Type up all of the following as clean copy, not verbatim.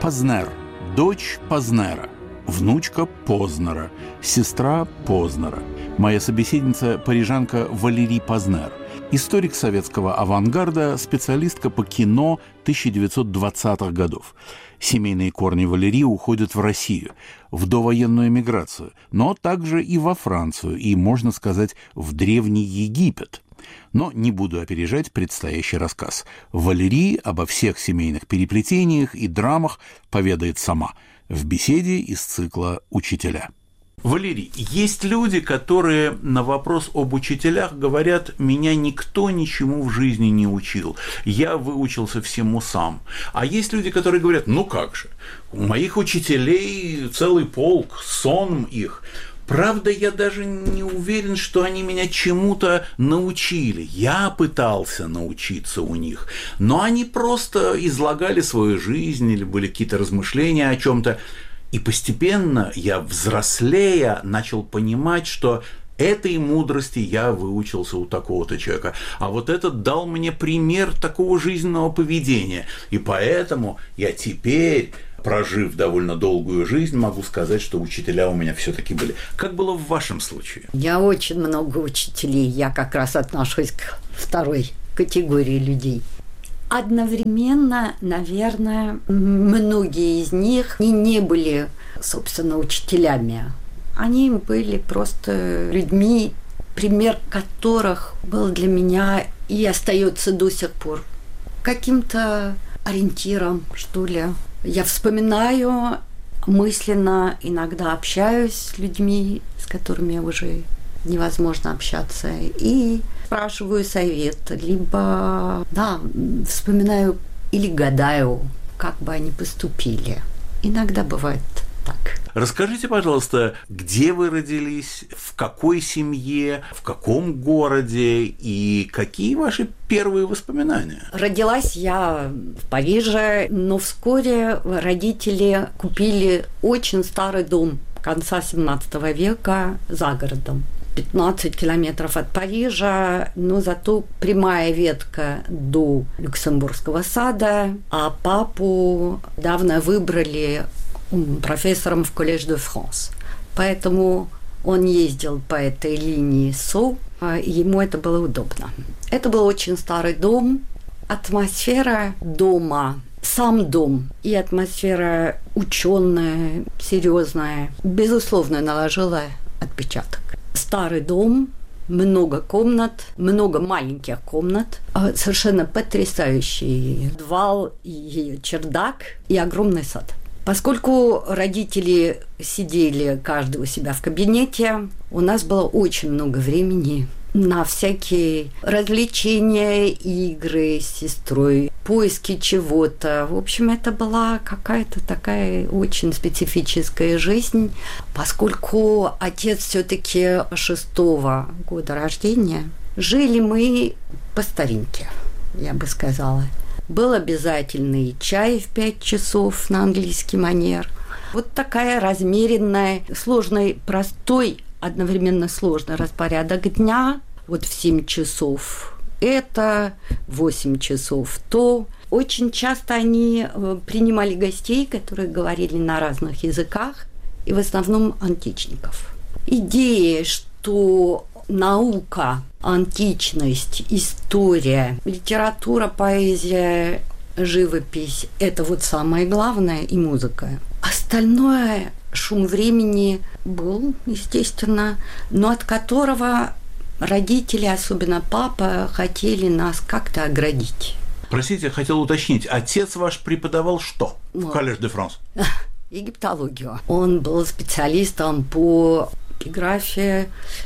Познер – дочь Познера, внучка Познера, сестра Познера. Моя собеседница – парижанка Валерий Познер, историк советского авангарда, специалистка по кино 1920-х годов. Семейные корни Валерии уходят в Россию, в довоенную эмиграцию, но также и во Францию, и, можно сказать, в Древний Египет. Но не буду опережать предстоящий рассказ. Валерий обо всех семейных переплетениях и драмах поведает сама в беседе из цикла «Учителя». Валерий, есть люди, которые на вопрос об учителях говорят: меня никто ничему в жизни не учил, я выучился всему сам. А есть люди, которые говорят: ну как же, у моих учителей целый полк, сон их. Правда, я даже не уверен, что они меня чему-то научили. Я пытался научиться у них, но они просто излагали свою жизнь или были какие-то размышления о чем-то. И постепенно я, взрослея, начал понимать, что этой мудрости я выучился у такого-то человека, а вот этот дал мне пример такого жизненного поведения. И поэтому я теперь, прожив довольно долгую жизнь, могу сказать, что учителя у меня все-таки были. Как было в вашем случае? Я очень много учителей. Я как раз отношусь к второй категории людей. Одновременно, наверное, многие из них не были, собственно, учителями. Они были просто людьми, пример которых был для меня и остается до сих пор каким-то ориентиром, что ли. Я вспоминаю мысленно, иногда общаюсь с людьми, с которыми уже невозможно общаться, и спрашиваю совет, либо, вспоминаю или гадаю, как бы они поступили. Иногда бывает так. Расскажите, пожалуйста, где вы родились, в какой семье, в каком городе и какие ваши первые воспоминания? Родилась я в Париже, но вскоре родители купили очень старый дом конца 17 века за городом. 15 километров от Парижа, но зато прямая ветка до Люксембургского сада, а папу давно выбрали профессором в Коллеж де Франс. Поэтому он ездил по этой линии СО, и ему это было удобно. Это был очень старый дом. Атмосфера дома, сам дом и атмосфера ученая, серьезная, безусловно, наложила отпечаток. Старый дом, много комнат, много маленьких комнат, совершенно потрясающий подвал и чердак и огромный сад. Поскольку родители сидели каждый у себя в кабинете, у нас было очень много времени на всякие развлечения, игры с сестрой, поиски чего-то. В общем, это была какая-то такая очень специфическая жизнь, поскольку отец все-таки 6-го года рождения. Жили мы по старинке, я бы сказала. Был обязательный чай в 5 часов на английский манер. Вот такая размеренная, сложный, простой, одновременно сложный распорядок дня. Вот в 7 часов это, 8 часов то. Очень часто они принимали гостей, которые говорили на разных языках, и в основном античников. Идея, что наука, античность, история, литература, поэзия, живопись – это вот самое главное, и музыка. Остальное, шум времени был, естественно, но от которого родители, особенно папа, хотели нас как-то оградить. Простите, я хотел уточнить, отец ваш преподавал что в Коллеж де Франс? Египтологию. Он был специалистом по эпиграфии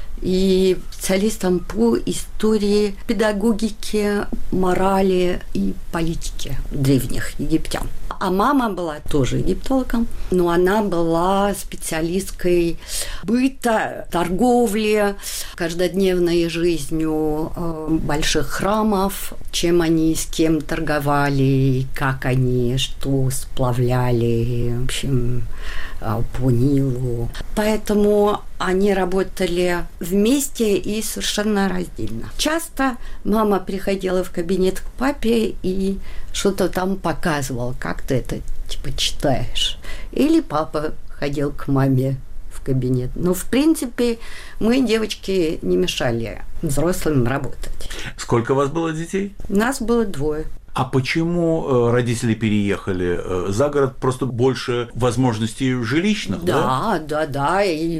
и специалистом по истории, педагогике, морали и политике древних египтян. А мама была тоже египтологом, но она была специалисткой быта, торговли, каждодневной жизнью больших храмов, чем они с кем торговали, как они что сплавляли, в общем, по Нилу. Поэтому они работали вместе и совершенно раздельно. Часто мама приходила в кабинет к папе и что-то там показывала, как ты это типа читаешь. Или папа ходил к маме в кабинет. Но, в принципе, мы, девочки, не мешали взрослым работать. Сколько у вас было детей? Нас было 2. А почему родители переехали за город? Просто больше возможностей жилищных, да? Да. И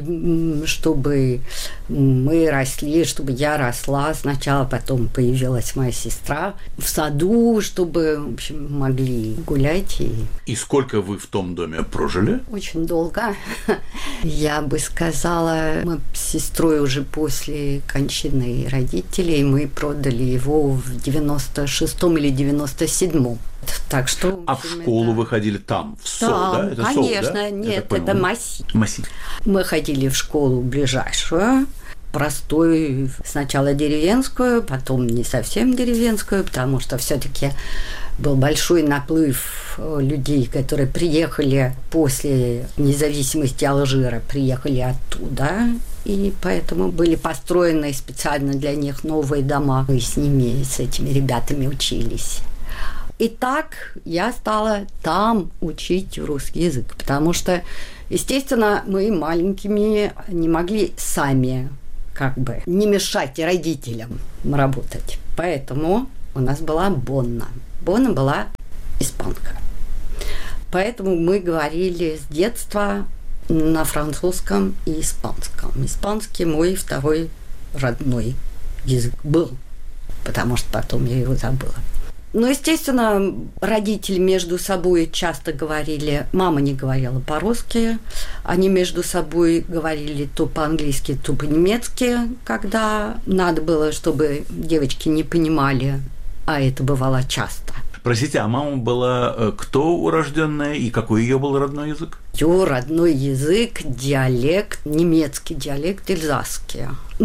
чтобы мы росли, чтобы я росла сначала, потом появилась моя сестра в саду, чтобы, в общем, могли гулять. И сколько вы в том доме прожили? Очень долго. Я бы сказала, мы с сестрой уже после кончины родителей, мы продали его в 96-м или 97-м. Так что, а в школу вы ходили там, в СО, да? Это конечно, СО, да? нет, это Массив. Массив. Мы ходили в школу ближайшую, простую, сначала деревенскую, потом не совсем деревенскую, потому что все-таки был большой наплыв людей, которые приехали после независимости Алжира, приехали оттуда, и поэтому были построены специально для них новые дома. Мы с ними, с этими ребятами учились. И так я стала там учить русский язык, потому что, естественно, мы маленькими не могли сами как бы не мешать родителям работать. Поэтому у нас была Бонна. Бонна была испанка. Поэтому мы говорили с детства на французском и испанском. Испанский мой второй родной язык был, потому что потом я его забыла. Но, естественно, родители между собой часто говорили, мама не говорила по-русски, они между собой говорили то по-английски, то по-немецки, когда надо было, чтобы девочки не понимали, а это бывало часто. Простите, а мама была кто урожденная и какой ее был родной язык? Ее родной язык, диалект, немецкий диалект, эльзасский.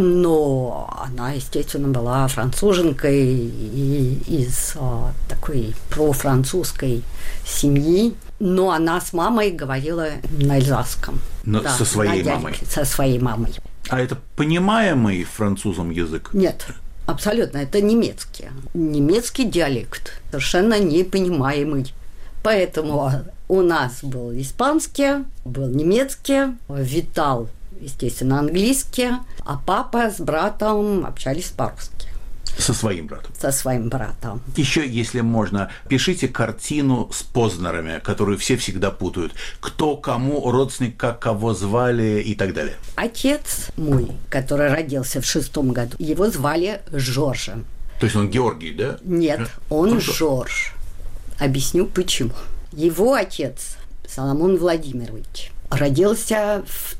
Но она, естественно, была француженкой и из такой профранцузской семьи. Но она с мамой говорила на эльзасском. Но да, со своей мамой? Со своей мамой. А это понимаемый французом язык? Нет. Абсолютно, это немецкий. Немецкий диалект, совершенно непонимаемый. Поэтому у нас был испанский, был немецкий, витал, естественно, английский, а папа с братом общались по-русски. Со своим братом? Со своим братом. Еще, если можно, пишите картину с Познерами, которую все всегда путают. Кто кому родственник, как кого звали и так далее. Отец мой, который родился в 6-м году, его звали Жоржем. То есть он Георгий, да? Нет, он Жорж. Объясню почему. Его отец, Соломон Владимирович, родился в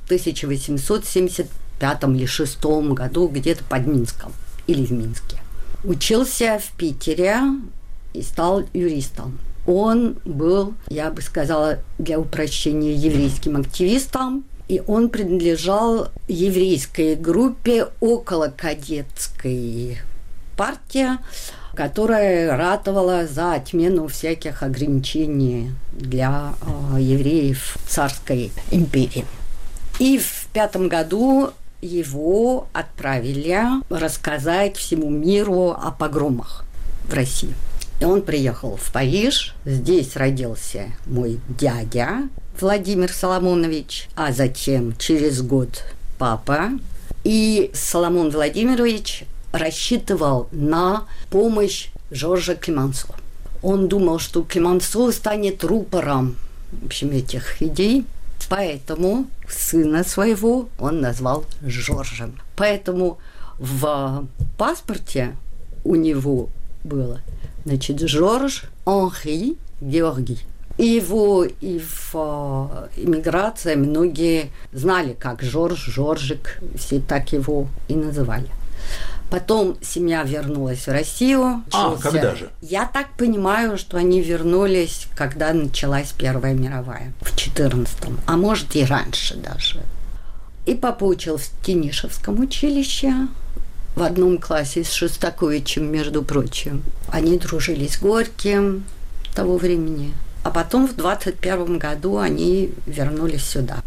1875 или 6 году где-то под Минском или в Минске. Учился в Питере и стал юристом. Он был, я бы сказала, для упрощения, еврейским активистом, и он принадлежал еврейской группе околокадетской партии, которая ратовала за отмену всяких ограничений для евреев царской империи. И в 5 году его отправили рассказать всему миру о погромах в России. И он приехал в Париж. Здесь родился мой дядя Владимир Соломонович, а затем через год папа. И Соломон Владимирович рассчитывал на помощь Жоржа Клемансо. Он думал, что Клемансо станет рупором, в общем, этих идей. Поэтому сына своего он назвал Жоржем. Поэтому в паспорте у него было, значит, Жорж Анри Георгий. И его и в эмиграции многие знали, как Жорж, Жоржик, все так его и называли. Потом семья вернулась в Россию. Когда же? Я так понимаю, что они вернулись, когда началась Первая мировая, в 14-м, а может и раньше даже. И папа учил в Тенишевском училище в одном классе с Шостаковичем, между прочим. Они дружили с Горьким того времени. А потом в 21 году они вернулись сюда.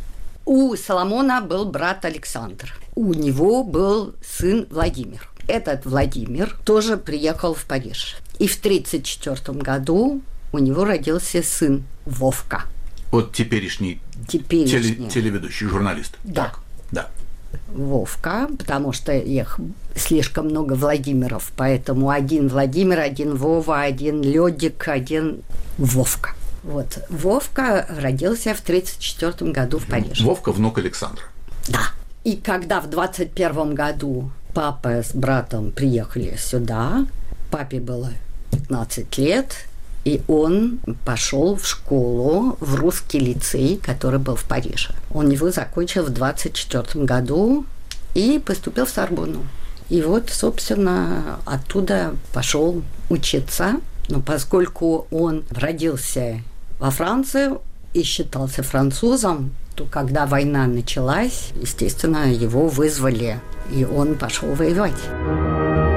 У Соломона был брат Александр. У него был сын Владимир. Этот Владимир тоже приехал в Париж. И в 1934 году у него родился сын Вовка. Вот теперешний телеведущий, журналист. Да. Так, да. Вовка, потому что их слишком много Владимиров, поэтому один Владимир, один Вова, один Лёдик, один Вовка. Вот. Вовка родился в 1934 году в Париже. Вовка – внук Александра. Да. И когда в 1921 году папа с братом приехали сюда, папе было 15 лет, и он пошел в школу, в русский лицей, который был в Париже. Он его закончил в 1924 году и поступил в Сорбонну. И вот, собственно, оттуда пошел учиться. Но поскольку он родился во Франции и считался французом, то когда война началась, естественно, его вызвали, и он пошел воевать.